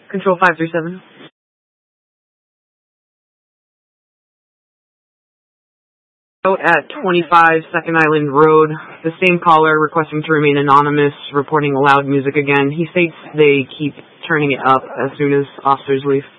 Control 537. At 25 Second Island Road, the same caller requesting to remain anonymous, reporting loud music again. He states they keep turning it up as soon as officers leave.